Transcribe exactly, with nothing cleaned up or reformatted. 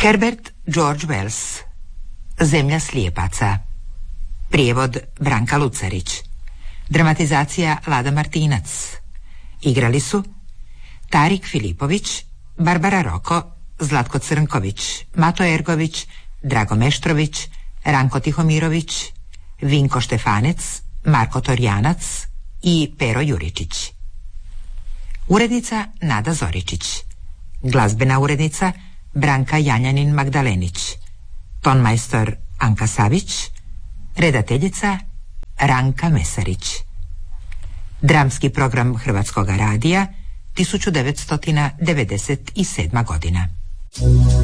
Herbert George Wells, Zemlja slijepaca. Prijevod Branka Lucarić. Dramatizacija Lada Martinac. Igrali su Tarik Filipović, Barbara Roko, Zlatko Crnković, Mato Ergović, Drago Meštrović, Ranko Tihomirović, Vinko Štefanec, Marko Torjanac i Pero Juričić. Urednica Nada Zoričić. Glazbena urednica Branka Janjanin Magdalenić. Tonmajstor Anka Savić. Redateljica Ranka Mesarić. Dramski program Hrvatskoga radija tisuću devetsto devedeset sedma godina.